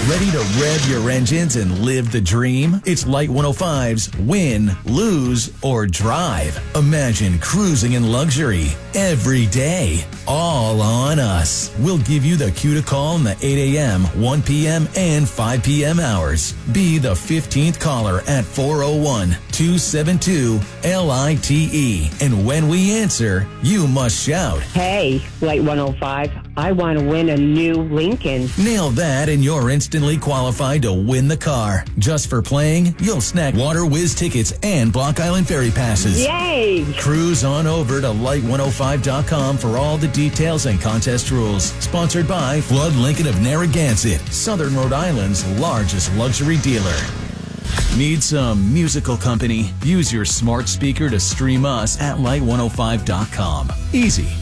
Ready to rev your engines and live the dream? It's Light 105's Win, Lose, or Drive. Imagine cruising in luxury every day. All on us. We'll give you the cue to call in the 8 a.m., 1 p.m., and 5 p.m. hours. Be the 15th caller at 401-272-LITE. And when we answer, you must shout, "Hey, Light 105, I want to win a new Lincoln." Nail that and you're instantly qualified to win the car. Just for playing, you'll snag Water Whiz tickets and Block Island Ferry passes. Yay! Cruise on over to light105.com for all the details and contest rules. Sponsored by Flood Lincoln of Narragansett, Southern Rhode Island's largest luxury dealer. Need some musical company? Use your smart speaker to stream us at light105.com. Easy.